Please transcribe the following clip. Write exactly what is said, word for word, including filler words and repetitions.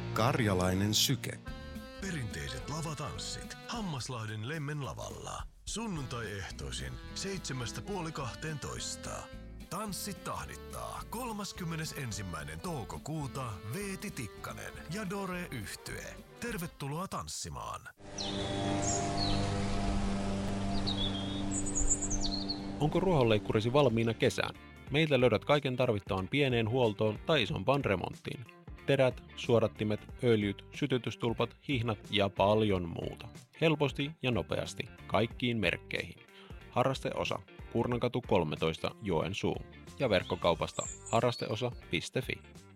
Karjalainen syke. Perinteiset lavatanssit Hammaslahden Lemmen lavalla. Sunnuntai-ehtoisin seitsemästä puoli kahteentoista. Tanssit tahdittaa kolmaskymmenesensimmäinen toukokuuta Veeti Tikkanen ja Dore Yhtye. Tervetuloa tanssimaan. Onko ruohonleikkurisi valmiina kesään? Meiltä löydät kaiken tarvittavan pieneen huoltoon tai isompaan remonttiin. Terät, suodattimet, öljyt, sytytystulpat, hihnat ja paljon muuta. Helposti ja nopeasti, kaikkiin merkkeihin. Harrasteosa, Kurnankatu kolmetoista, Joensuu. Ja verkkokaupasta harrasteosa piste fi.